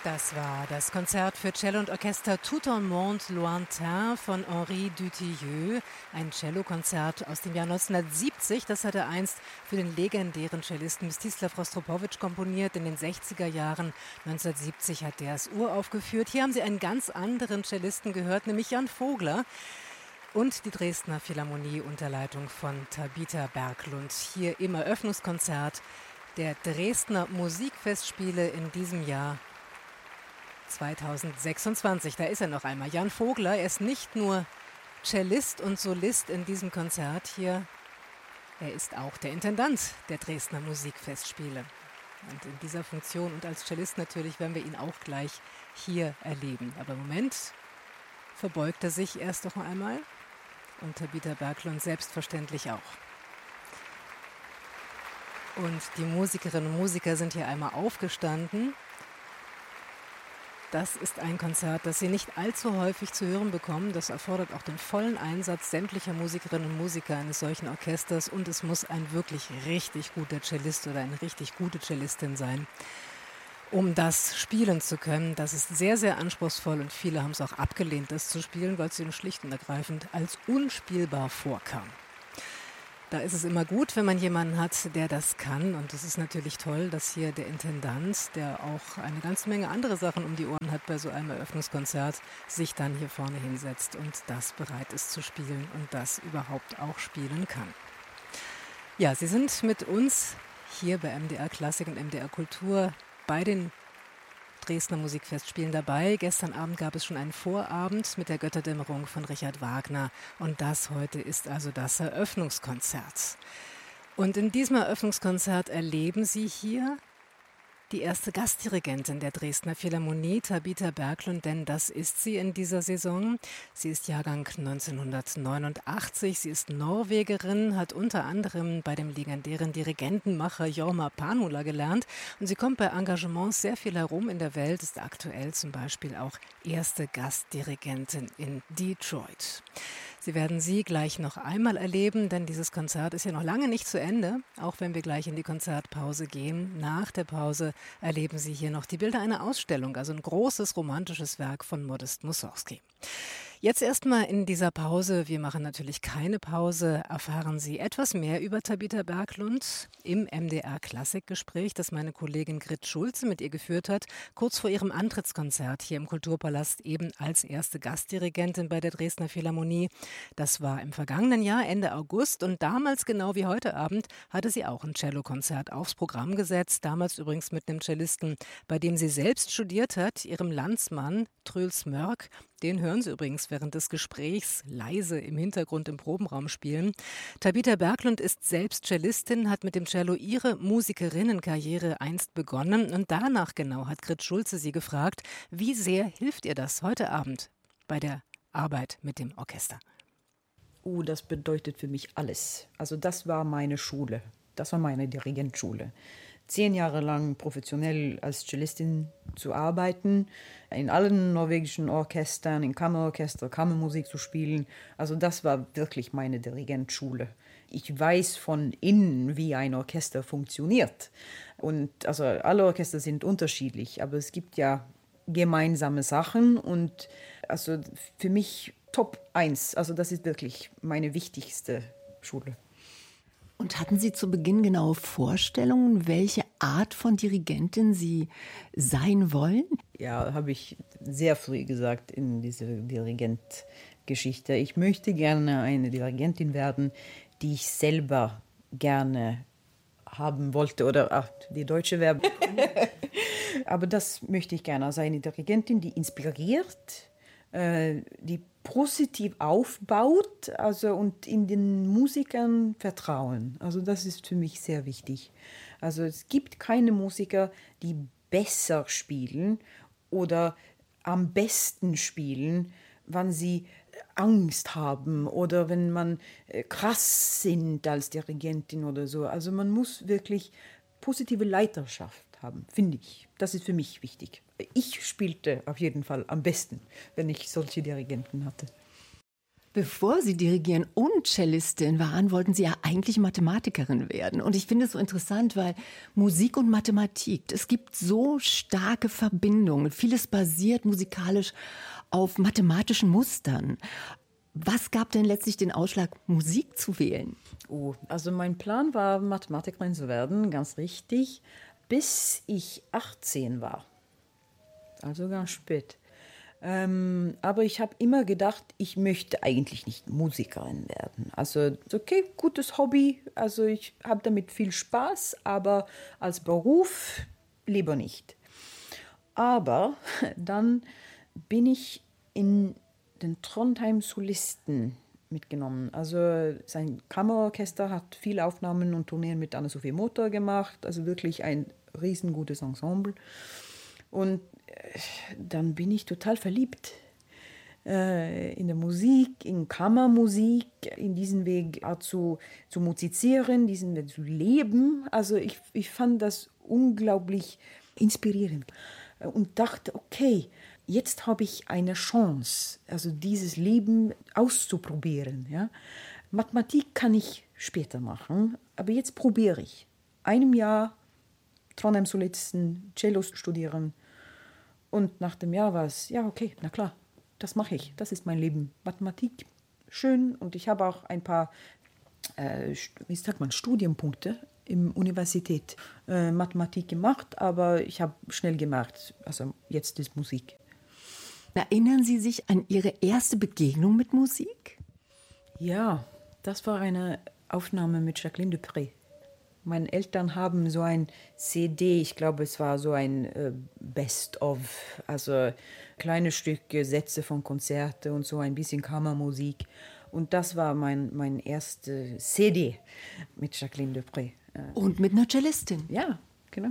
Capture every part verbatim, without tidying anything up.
Das war das Konzert für Cello und Orchester Tout un monde lointain von Henri Dutilleux. Ein Cellokonzert aus dem Jahr neunzehnhundertsiebzig. Das hat er einst für den legendären Cellisten Mstislav Rostropowitsch komponiert. In den sechziger Jahren neunzehnhundertsiebzig hat er es uraufgeführt. Hier haben Sie einen ganz anderen Cellisten gehört, nämlich Jan Vogler. Und die Dresdner Philharmonie unter Leitung von Tabita Berglund. Hier im Eröffnungskonzert der Dresdner Musikfestspiele in diesem Jahr zweitausendsechsundzwanzig. Da ist er noch einmal. Jan Vogler, er ist nicht nur Cellist und Solist in diesem Konzert hier, er ist auch der Intendant der Dresdner Musikfestspiele. Und in dieser Funktion und als Cellist natürlich werden wir ihn auch gleich hier erleben. Aber im Moment verbeugt er sich erst noch einmal und Tabita Berglund selbstverständlich auch. Und die Musikerinnen und Musiker sind hier einmal aufgestanden. Das ist ein Konzert, das Sie nicht allzu häufig zu hören bekommen. Das erfordert auch den vollen Einsatz sämtlicher Musikerinnen und Musiker eines solchen Orchesters. Und es muss ein wirklich richtig guter Cellist oder eine richtig gute Cellistin sein, um das spielen zu können. Das ist sehr, sehr anspruchsvoll und viele haben es auch abgelehnt, das zu spielen, weil es ihnen schlicht und ergreifend als unspielbar vorkam. Da ist es immer gut, wenn man jemanden hat, der das kann. Und es ist natürlich toll, dass hier der Intendant, der auch eine ganze Menge andere Sachen um die Ohren hat bei so einem Eröffnungskonzert, sich dann hier vorne hinsetzt und das bereit ist zu spielen und das überhaupt auch spielen kann. Ja, Sie sind mit uns hier bei M D R Klassik und M D R Kultur bei den Dresdner Musikfestspielen dabei. Gestern Abend gab es schon einen Vorabend mit der Götterdämmerung von Richard Wagner und das heute ist also das Eröffnungskonzert. Und in diesem Eröffnungskonzert erleben Sie hier die erste Gastdirigentin der Dresdner Philharmonie, Tabita Berglund, denn das ist sie in dieser Saison. Sie ist Jahrgang neunzehnhundertneunundachtzig, sie ist Norwegerin, hat unter anderem bei dem legendären Dirigentenmacher Jorma Panula gelernt und sie kommt bei Engagements sehr viel herum in der Welt, ist aktuell zum Beispiel auch erste Gastdirigentin in Detroit. Sie werden sie gleich noch einmal erleben, denn dieses Konzert ist ja noch lange nicht zu Ende, auch wenn wir gleich in die Konzertpause gehen. Nach der Pause erleben Sie hier noch die Bilder einer Ausstellung, also ein großes romantisches Werk von Modest Mussorgsky. Jetzt erstmal in dieser Pause, wir machen natürlich keine Pause, erfahren Sie etwas mehr über Tabita Berglund im M D R Klassikgespräch, das meine Kollegin Grit Schulze mit ihr geführt hat, kurz vor ihrem Antrittskonzert hier im Kulturpalast, eben als erste Gastdirigentin bei der Dresdner Philharmonie. Das war im vergangenen Jahr, Ende August, und damals, genau wie heute Abend, hatte sie auch ein Cellokonzert aufs Programm gesetzt, damals übrigens mit einem Cellisten, bei dem sie selbst studiert hat, ihrem Landsmann Truls Mörk. Den hören Sie übrigens während des Gesprächs leise im Hintergrund im Probenraum spielen. Tabita Berglund ist selbst Cellistin, hat mit dem Cello ihre Musikerinnenkarriere einst begonnen. Und danach genau hat Grit Schulze sie gefragt, wie sehr hilft ihr das heute Abend bei der Arbeit mit dem Orchester? Oh, das bedeutet für mich alles. Also das war meine Schule. Das war meine Dirigentschule. Zehn Jahre lang professionell als Cellistin zu arbeiten, in allen norwegischen Orchestern, in Kammerorchester, Kammermusik zu spielen. Also das war wirklich meine Dirigentschule. Ich weiß von innen, wie ein Orchester funktioniert. Und also alle Orchester sind unterschiedlich, aber es gibt ja gemeinsame Sachen und also für mich Top eins. Also das ist wirklich meine wichtigste Schule. Und hatten Sie zu Beginn genaue Vorstellungen, welche Art von Dirigentin Sie sein wollen? Ja, habe ich sehr früh gesagt in dieser Dirigentgeschichte. Ich möchte gerne eine Dirigentin werden, die ich selber gerne haben wollte. Oder ach, die deutsche Verb. Aber das möchte ich gerne. Also eine Dirigentin, die inspiriert, äh, die positiv aufbaut, also und in den Musikern vertrauen. Also das ist für mich sehr wichtig. Also es gibt keine Musiker, die besser spielen oder am besten spielen, wenn sie Angst haben oder wenn man krass sind als Dirigentin oder so. Also man muss wirklich positive Leiterschaft haben, finde ich. Das ist für mich wichtig. Ich spielte auf jeden Fall am besten, wenn ich solche Dirigenten hatte. Bevor Sie dirigieren und Cellistin waren, wollten Sie ja eigentlich Mathematikerin werden. Und ich finde es so interessant, weil Musik und Mathematik, es gibt so starke Verbindungen. Vieles basiert musikalisch auf mathematischen Mustern. Was gab denn letztlich den Ausschlag, Musik zu wählen? Oh, also mein Plan war, Mathematikerin zu werden, ganz richtig, bis ich achtzehn war. Also ganz spät. Ähm, aber ich habe immer gedacht, ich möchte eigentlich nicht Musikerin werden. Also okay, gutes Hobby, also ich habe damit viel Spaß, aber als Beruf lieber nicht. Aber dann bin ich in den Trondheim Solisten mitgenommen. Also sein Kammerorchester hat viele Aufnahmen und Tourneen mit Anne-Sophie Mutter gemacht, also wirklich ein riesengutes Ensemble. Und dann bin ich total verliebt äh, in der Musik, in Kammermusik, in diesen Weg auch zu, zu musizieren, diesen Weg zu leben. Also ich, ich fand das unglaublich inspirierend und dachte, okay, jetzt habe ich eine Chance, also dieses Leben auszuprobieren. Ja? Mathematik kann ich später machen, aber jetzt probiere ich. Einem Jahr Trondheim Solisten, Cello studieren. Und nach dem Jahr war es, ja okay, na klar, das mache ich, das ist mein Leben. Mathematik, schön. Und ich habe auch ein paar, äh, wie sagt man, Studienpunkte in der Universität äh, Mathematik gemacht, aber ich habe schnell gemerkt, also jetzt ist Musik. Erinnern Sie sich an Ihre erste Begegnung mit Musik? Ja, das war eine Aufnahme mit Jacqueline Dupré. Meine Eltern haben so ein C D, ich glaube, es war so ein äh, Best-of, also kleine Stücke, Sätze von Konzerten und so ein bisschen Kammermusik. Und das war mein, mein erster C D mit Jacqueline Dupré. Und mit einer Cellistin? Ja, genau.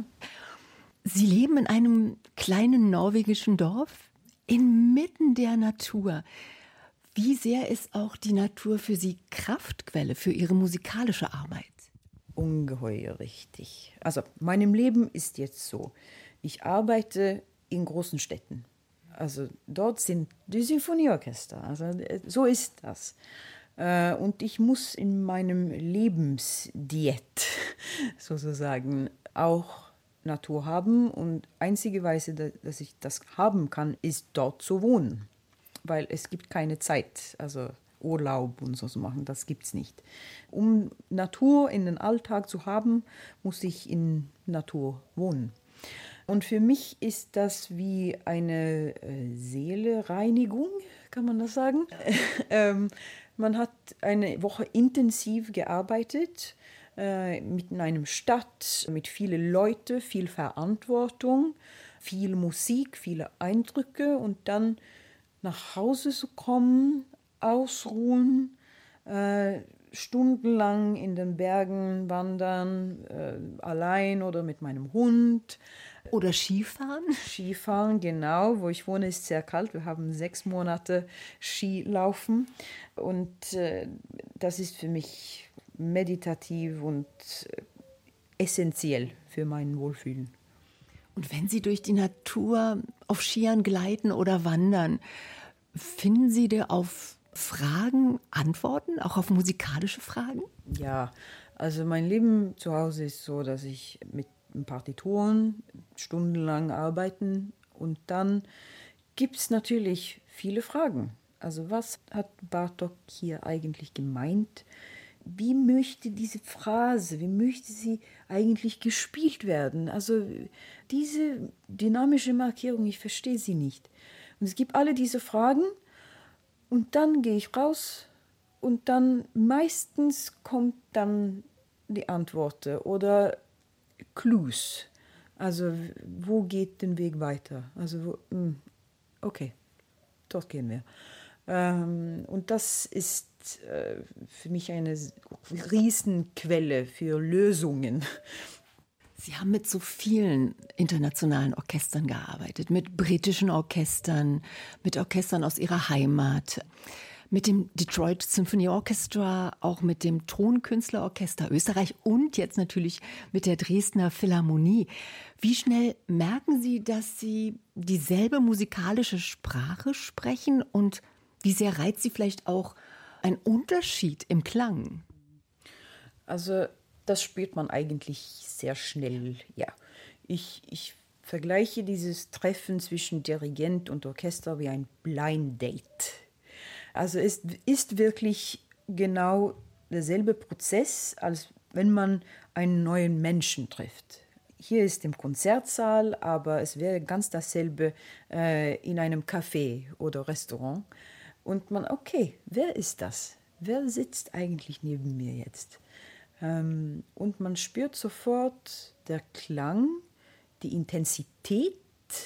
Sie leben in einem kleinen norwegischen Dorf, inmitten der Natur. Wie sehr ist auch die Natur für Sie Kraftquelle für Ihre musikalische Arbeit? Ungeheuer richtig. Also, meinem Leben ist jetzt so. Ich arbeite in großen Städten. Also, dort sind die Symphonieorchester. Also, so ist das. Und ich muss in meinem Lebensdiät sozusagen auch Natur haben. Und einzige Weise, dass ich das haben kann, ist dort zu wohnen. Weil es gibt keine Zeit. Also, Urlaub und so zu machen, das gibt es nicht. Um Natur in den Alltag zu haben, muss ich in Natur wohnen. Und für mich ist das wie eine äh, Seelereinigung, kann man das sagen. ähm, man hat eine Woche intensiv gearbeitet, äh, mit einem Stadt, mit vielen Leuten, viel Verantwortung, viel Musik, viele Eindrücke und dann nach Hause zu kommen, ausruhen, äh, stundenlang in den Bergen wandern, äh, allein oder mit meinem Hund. Oder Skifahren? Skifahren, genau. Wo ich wohne, ist sehr kalt. Wir haben sechs Monate Skilaufen. Und äh, das ist für mich meditativ und äh, essentiell für mein Wohlfühlen. Und wenn Sie durch die Natur auf Skiern gleiten oder wandern, finden Sie da auf Fragen Antworten, auch auf musikalische Fragen? Ja, also mein Leben zu Hause ist so, dass ich mit Partituren stundenlang arbeiten und dann gibt es natürlich viele Fragen. Also was hat Bartók hier eigentlich gemeint? Wie möchte diese Phrase, wie möchte sie eigentlich gespielt werden? Also diese dynamische Markierung, ich verstehe sie nicht. Und es gibt alle diese Fragen und dann gehe ich raus und dann meistens kommt dann die Antwort oder Clues. Also wo geht der Weg weiter? Also wo, okay, dort gehen wir. Ähm, und das ist äh, für mich eine Riesenquelle für Lösungen. Sie haben mit so vielen internationalen Orchestern gearbeitet, mit britischen Orchestern, mit Orchestern aus Ihrer Heimat, mit dem Detroit Symphony Orchestra, auch mit dem Tonkünstlerorchester Österreich und jetzt natürlich mit der Dresdner Philharmonie. Wie schnell merken Sie, dass Sie dieselbe musikalische Sprache sprechen und wie sehr reizt Sie vielleicht auch ein Unterschied im Klang? Also das spürt man eigentlich sehr schnell, ja. Ich, ich vergleiche dieses Treffen zwischen Dirigent und Orchester wie ein Blind Date. Also es ist wirklich genau derselbe Prozess, als wenn man einen neuen Menschen trifft. Hier ist im Konzertsaal, aber es wäre ganz dasselbe äh, in einem Café oder Restaurant. Und man, okay, wer ist das? Wer sitzt eigentlich neben mir jetzt? Ähm, und man spürt sofort der Klang, die Intensität,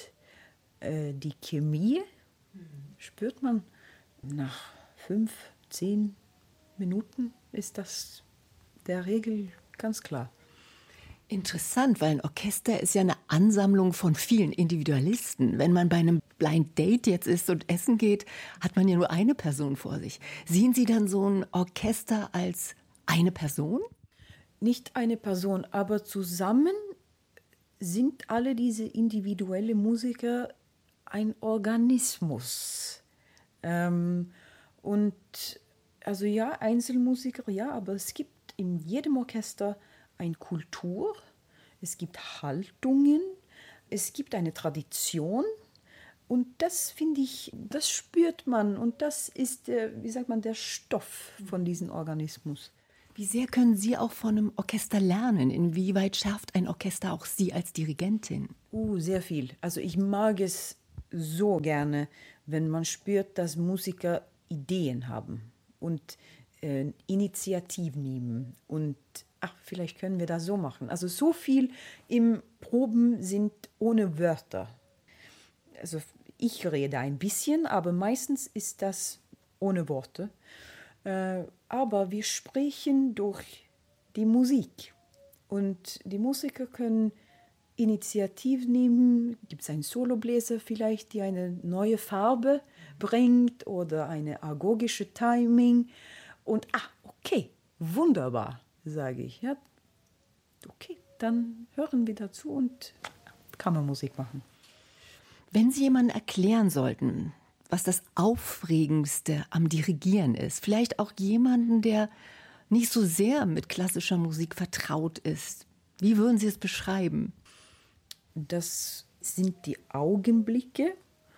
äh, die Chemie, mhm. spürt man. Nach fünf, zehn Minuten ist das der Regel ganz klar. Interessant, weil ein Orchester ist ja eine Ansammlung von vielen Individualisten. Wenn man bei einem Blind Date jetzt ist und essen geht, hat man ja nur eine Person vor sich. Sehen Sie dann so ein Orchester als eine Person? Nicht eine Person, aber zusammen sind alle diese individuellen Musiker ein Organismus. Ähm, und also ja, Einzelmusiker, ja, aber es gibt in jedem Orchester eine Kultur, es gibt Haltungen, es gibt eine Tradition und das finde ich, das spürt man und das ist, der, wie sagt man, der Stoff von diesem Organismus. Wie sehr können Sie auch von einem Orchester lernen? Inwieweit schärft ein Orchester auch Sie als Dirigentin? Uh, sehr viel. Also ich mag es so gerne, wenn man spürt, dass Musiker Ideen haben und äh, Initiativ nehmen und ach, vielleicht können wir das so machen. Also so viel im Proben sind ohne Wörter. Also ich rede ein bisschen, aber meistens ist das ohne Worte. Äh, aber wir sprechen durch die Musik. Und die Musiker können Initiativ nehmen. Gibt es einen Solobläser vielleicht, die eine neue Farbe bringt oder eine agogische Timing. Und ah, okay, wunderbar, sage ich. Ja, okay, dann hören wir dazu und Kammermusik machen. Wenn Sie jemandem erklären sollten, was das Aufregendste am Dirigieren ist, vielleicht auch jemanden, der nicht so sehr mit klassischer Musik vertraut ist, wie würden Sie es beschreiben? Das sind die Augenblicke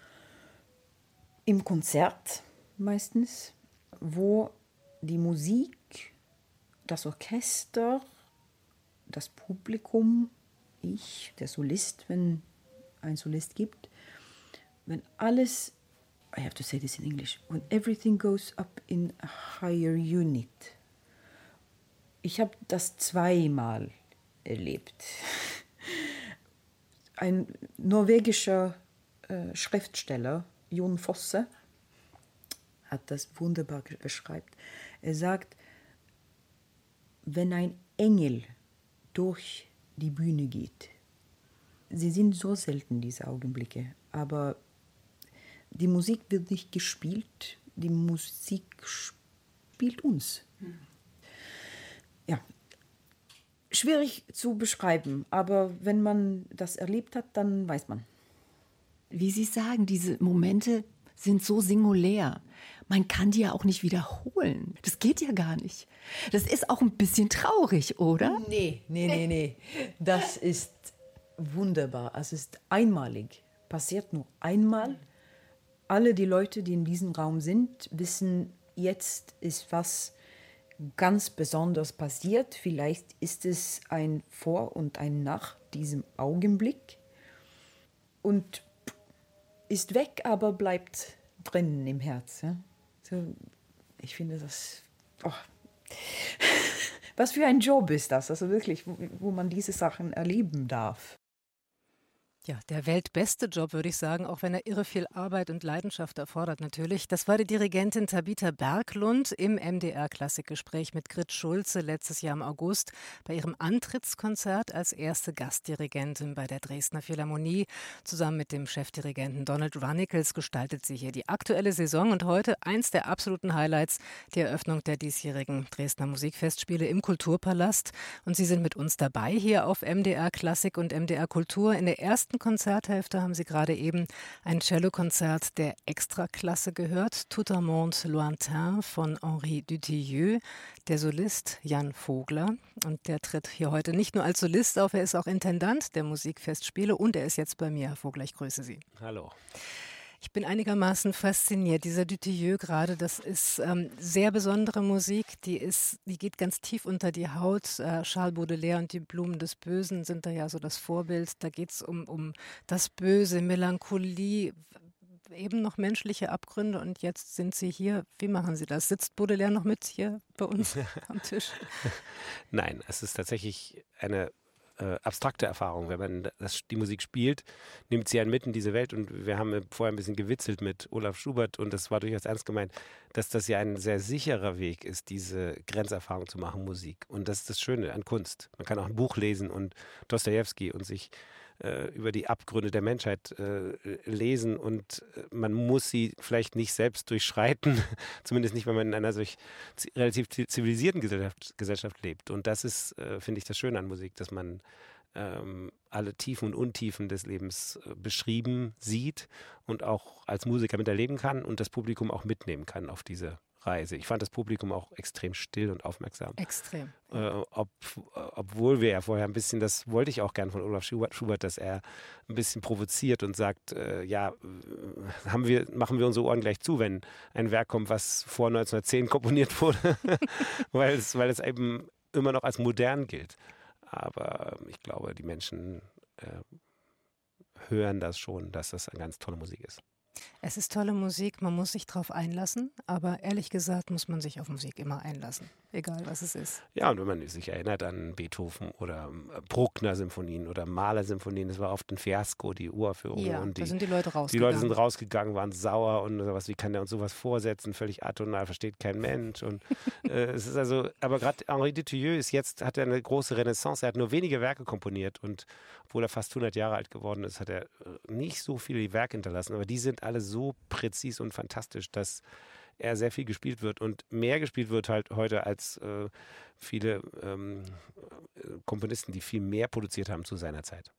im Konzert meistens, wo die Musik, das Orchester, das Publikum, ich, der Solist, wenn ein Solist gibt, wenn alles, I have to say this in English, when everything goes up in a higher unit. Ich habe das zweimal erlebt. Ein norwegischer äh, Schriftsteller, Jon Fosse, hat das wunderbar beschreibt. Er sagt, wenn ein Engel durch die Bühne geht, sie sind so selten, diese Augenblicke, aber die Musik wird nicht gespielt, die Musik spielt uns. Mhm. Ja, schwierig zu beschreiben, aber wenn man das erlebt hat, dann weiß man. Wie Sie sagen, diese Momente sind so singulär. Man kann die ja auch nicht wiederholen. Das geht ja gar nicht. Das ist auch ein bisschen traurig, oder? Nee, nee, nee, nee. Das ist wunderbar. Es ist einmalig. Passiert nur einmal. Alle die Leute, die in diesem Raum sind, wissen, jetzt ist was ganz Besonderes passiert. Vielleicht ist es ein Vor und ein Nach diesem Augenblick. Und ist weg, aber bleibt drinnen im Herz. Ja? So, ich finde das... Oh. Was für ein Job ist das? Also wirklich, wo, wo man diese Sachen erleben darf. Ja, der weltbeste Job, würde ich sagen, auch wenn er irre viel Arbeit und Leidenschaft erfordert natürlich. Das war die Dirigentin Tabita Berglund im M D R-Klassikgespräch mit Grit Schulze letztes Jahr im August bei ihrem Antrittskonzert als erste Gastdirigentin bei der Dresdner Philharmonie. Zusammen mit dem Chefdirigenten Donald Runnicles gestaltet sie hier die aktuelle Saison und heute eins der absoluten Highlights, die Eröffnung der diesjährigen Dresdner Musikfestspiele im Kulturpalast. Und Sie sind mit uns dabei hier auf M D R Klassik und M D R Kultur in der ersten ersten Konzerthälfte haben Sie gerade eben ein Cellokonzert der Extraklasse gehört, Tout un monde lointain von Henri Dutilleux, der Solist Jan Vogler. Und der tritt hier heute nicht nur als Solist auf, er ist auch Intendant der Musikfestspiele und er ist jetzt bei mir. Herr Vogler, ich grüße Sie. Hallo. Ich bin einigermaßen fasziniert. Dieser Dutilleux gerade, das ist ähm, sehr besondere Musik. Die ist, die geht ganz tief unter die Haut. Äh, Charles Baudelaire und die Blumen des Bösen sind da ja so das Vorbild. Da geht es um, um das Böse, Melancholie, eben noch menschliche Abgründe. Und jetzt sind Sie hier. Wie machen Sie das? Sitzt Baudelaire noch mit hier bei uns am Tisch? Nein, es ist tatsächlich eine Äh, abstrakte Erfahrung. Wenn man das, die Musik spielt, nimmt sie einen mit in diese Welt und wir haben vorher ein bisschen gewitzelt mit Olaf Schubert und das war durchaus ernst gemeint, dass das ja ein sehr sicherer Weg ist, diese Grenzerfahrung zu machen, Musik. Und das ist das Schöne an Kunst. Man kann auch ein Buch lesen und Dostojewski und sich äh, über die Abgründe der Menschheit äh, lesen und äh, man muss sie vielleicht nicht selbst durchschreiten, zumindest nicht, wenn man in einer solch relativ zivilisierten Gesellschaft, Gesellschaft lebt. Und das ist, äh, finde ich, das Schöne an Musik, dass man ähm, alle Tiefen und Untiefen des Lebens äh, beschrieben sieht und auch als Musiker miterleben kann und das Publikum auch mitnehmen kann auf diese Reise. Ich fand das Publikum auch extrem still und aufmerksam. Extrem. Äh, ob, obwohl wir ja vorher ein bisschen, das wollte ich auch gern von Olaf Schubert, Schubert dass er ein bisschen provoziert und sagt, äh, ja, haben wir, machen wir unsere Ohren gleich zu, wenn ein Werk kommt, was vor neunzehnhundertzehn komponiert wurde, weil, es, weil es eben immer noch als modern gilt. Aber ich glaube, die Menschen äh, hören das schon, dass das eine ganz tolle Musik ist. Es ist tolle Musik, man muss sich darauf einlassen, aber ehrlich gesagt muss man sich auf Musik immer einlassen, egal was es ist. Ja, und wenn man sich erinnert an Beethoven oder Bruckner-Symphonien oder Mahler-Symphonien, das war oft ein Fiasko, die Uraufführung. Ja, und die, da sind die Leute rausgegangen. Die Leute sind rausgegangen, waren sauer und sowas, wie kann der uns sowas vorsetzen, völlig atonal, versteht kein Mensch. Und äh, es ist also, aber gerade Henri Dutilleux ist jetzt, hat er eine große Renaissance, er hat nur wenige Werke komponiert und obwohl er fast hundert Jahre alt geworden ist, hat er nicht so viele Werke hinterlassen, aber die sind alle so präzis und fantastisch, dass er sehr viel gespielt wird und mehr gespielt wird halt heute als äh, viele ähm, Komponisten, die viel mehr produziert haben zu seiner Zeit.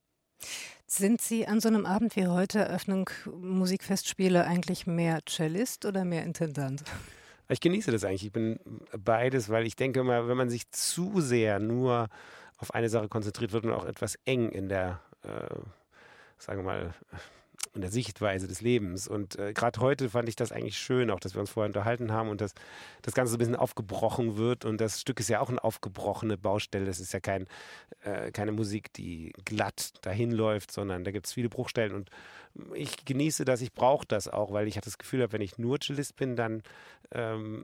Sind Sie an so einem Abend wie heute, Eröffnung Musikfestspiele, eigentlich mehr Cellist oder mehr Intendant? Ich genieße das eigentlich. Ich bin beides, weil ich denke immer, wenn man sich zu sehr nur auf eine Sache konzentriert, wird man auch etwas eng in der, äh, sagen wir mal, in der Sichtweise des Lebens. Und äh, gerade heute fand ich das eigentlich schön, auch dass wir uns vorher unterhalten haben und dass das Ganze so ein bisschen aufgebrochen wird. Und das Stück ist ja auch eine aufgebrochene Baustelle. Das ist ja kein, äh, keine Musik, die glatt dahin läuft, sondern da gibt es viele Bruchstellen. Und ich genieße das, ich brauche das auch, weil ich das Gefühl habe, wenn ich nur Cellist bin, dann ähm,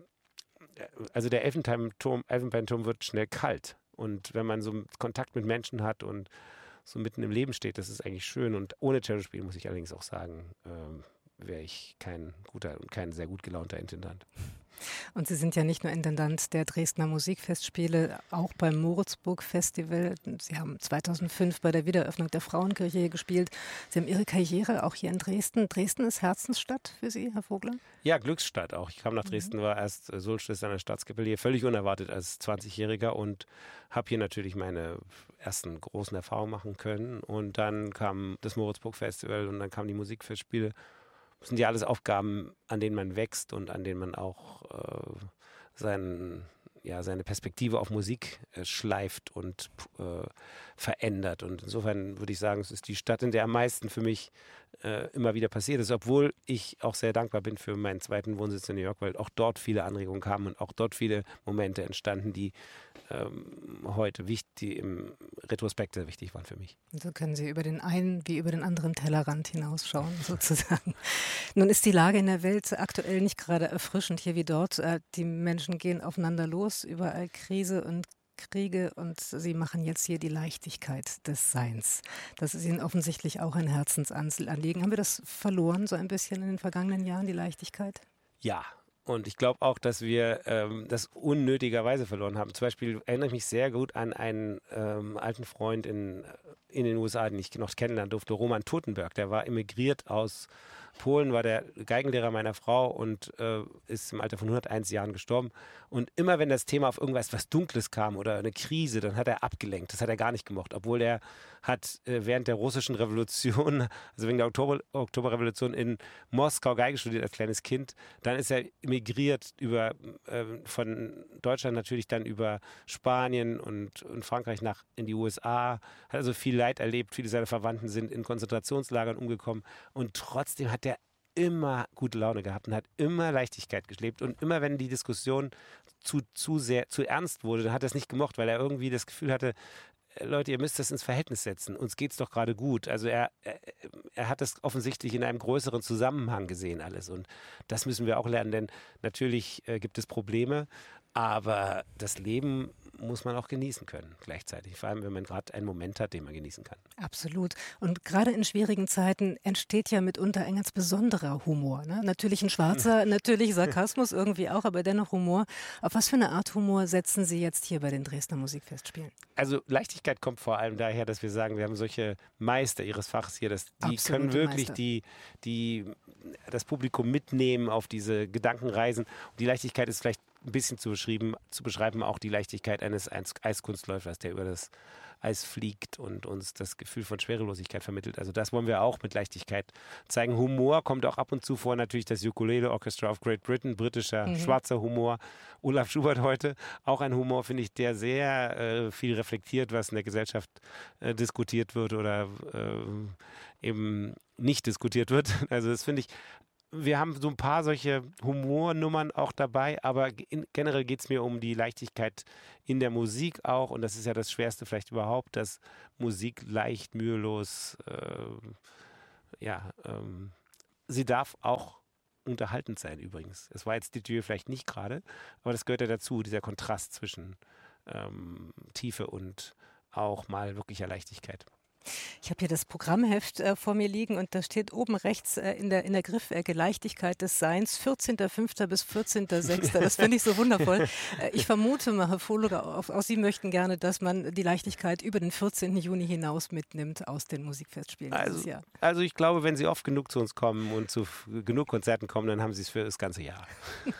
also der Elfenbeinturm, Elfenbeinturm wird schnell kalt. Und wenn man so Kontakt mit Menschen hat und so mitten im Leben steht, das ist eigentlich schön. Und ohne Cello spielen, muss ich allerdings auch sagen, ähm, wäre ich kein guter und kein sehr gut gelaunter Intendant. Und Sie sind ja nicht nur Intendant der Dresdner Musikfestspiele, auch beim Moritzburg Festival. Sie haben zweitausendfünf bei der Wiedereröffnung der Frauenkirche gespielt. Sie haben Ihre Karriere auch hier in Dresden. Dresden ist Herzensstadt für Sie, Herr Vogler? Ja, Glücksstadt auch. Ich kam nach Dresden, war erst Solstice an der Staatskapelle hier, völlig unerwartet als zwanzigjähriger und habe hier natürlich meine ersten großen Erfahrungen machen können. Und dann kam das Moritzburg Festival und dann kamen die Musikfestspiele. Das sind ja alles Aufgaben, an denen man wächst und an denen man auch äh, sein, ja, seine Perspektive auf Musik äh, schleift und äh, verändert. Und insofern würde ich sagen, es ist die Stadt, in der am meisten für mich äh, immer wieder passiert ist, obwohl ich auch sehr dankbar bin für meinen zweiten Wohnsitz in New York, weil auch dort viele Anregungen kamen und auch dort viele Momente entstanden, die ähm, heute wichtig, im Retrospekt sehr wichtig waren für mich. Und so können Sie über den einen wie über den anderen Tellerrand hinausschauen, sozusagen. Nun ist die Lage in der Welt aktuell nicht gerade erfrischend, hier wie dort. Die Menschen gehen aufeinander los, überall Krise und Kriege und Sie machen jetzt hier die Leichtigkeit des Seins. Das ist Ihnen offensichtlich auch ein Herzensanliegen. Haben wir das verloren, so ein bisschen in den vergangenen Jahren, die Leichtigkeit? Ja. Und ich glaube auch, dass wir ähm, das unnötigerweise verloren haben. Zum Beispiel erinnere ich mich sehr gut an einen ähm, alten Freund in, in den U S A, den ich noch kennenlernen durfte, Roman Totenberg. Der war emigriert aus Polen, war der Geigenlehrer meiner Frau und äh, ist im Alter von hunderteins Jahren gestorben. Und immer wenn das Thema auf irgendwas was Dunkles kam oder eine Krise, dann hat er abgelenkt. Das hat er gar nicht gemocht, obwohl er hat äh, während der russischen Revolution, also wegen der Oktober, Oktoberrevolution in Moskau Geige studiert als kleines Kind. Dann ist er emigriert über, äh, von Deutschland natürlich dann über Spanien und, und Frankreich nach in die U S A. Hat also viel Leid erlebt. Viele seiner Verwandten sind in Konzentrationslagern umgekommen. Und trotzdem hat er immer gute Laune gehabt und hat immer Leichtigkeit gelebt. Und immer wenn die Diskussion zu, zu sehr, zu ernst wurde, dann hat er es nicht gemocht, weil er irgendwie das Gefühl hatte, Leute, ihr müsst das ins Verhältnis setzen. Uns geht es doch gerade gut. Also er, er, er hat das offensichtlich in einem größeren Zusammenhang gesehen alles. Und das müssen wir auch lernen, denn natürlich äh, gibt es Probleme, aber das Leben muss man auch genießen können gleichzeitig. Vor allem, wenn man gerade einen Moment hat, den man genießen kann. Absolut. Und gerade in schwierigen Zeiten entsteht ja mitunter ein ganz besonderer Humor. Ne? Natürlich ein schwarzer, natürlich Sarkasmus irgendwie auch, aber dennoch Humor. Auf was für eine Art Humor setzen Sie jetzt hier bei den Dresdner Musikfestspielen? Also Leichtigkeit kommt vor allem daher, dass wir sagen, wir haben solche Meister ihres Fachs hier, dass die Absolute können wirklich Meister. die, die, das Publikum mitnehmen auf diese Gedankenreisen. Und die Leichtigkeit ist vielleicht ein bisschen zu beschreiben, zu beschreiben, auch die Leichtigkeit eines Eis- Eiskunstläufers, der über das Eis fliegt und uns das Gefühl von Schwerelosigkeit vermittelt. Also das wollen wir auch mit Leichtigkeit zeigen. Humor kommt auch ab und zu vor, natürlich das Ukulele Orchestra of Great Britain, britischer, Mhm. schwarzer Humor. Olaf Schubert heute, auch ein Humor, finde ich, der sehr äh, viel reflektiert, was in der Gesellschaft äh, diskutiert wird oder äh, eben nicht diskutiert wird. Also das finde ich, wir haben so ein paar solche Humornummern auch dabei, aber in, generell geht es mir um die Leichtigkeit in der Musik auch und das ist ja das Schwerste vielleicht überhaupt, dass Musik leicht, mühelos, äh, ja, ähm, sie darf auch unterhaltend sein übrigens. Es war jetzt die Tür vielleicht nicht gerade, aber das gehört ja dazu, dieser Kontrast zwischen ähm, Tiefe und auch mal wirklicher Leichtigkeit. Ich habe hier das Programmheft äh, vor mir liegen und da steht oben rechts äh, in der, in der Griffecke Leichtigkeit des Seins, vierzehnter fünfter bis vierzehnter sechster Das finde ich so wundervoll. Äh, ich vermute mal, Herr Vologer, auch, auch Sie möchten gerne, dass man die Leichtigkeit über den vierzehnten Juni hinaus mitnimmt aus den Musikfestspielen dieses Also, Jahr. also ich glaube, wenn Sie oft genug zu uns kommen und zu f- genug Konzerten kommen, dann haben Sie es für das ganze Jahr.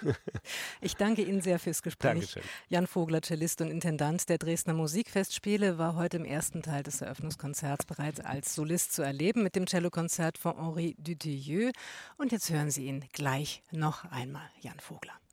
Ich danke Ihnen sehr fürs Gespräch. Dankeschön. Jan Vogler, Cellist und Intendant der Dresdner Musikfestspiele, war heute im ersten Teil des Eröffnungskonzerts bereits als Solist zu erleben mit dem Cellokonzert von Henri Dutilleux. Und jetzt hören Sie ihn gleich noch einmal, Jan Vogler.